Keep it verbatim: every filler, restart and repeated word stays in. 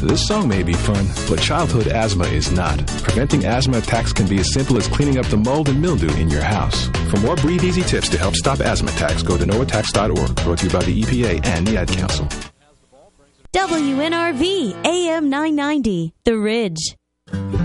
This song may be fun, but childhood asthma is not. Preventing asthma attacks can be as simple as cleaning up the mold and mildew in your house. For more Breathe Easy tips to help stop asthma attacks, go to no attacks dot org. Brought to you by the E P A and the Ad Council. W N R V, A M nine ninety, The Ridge.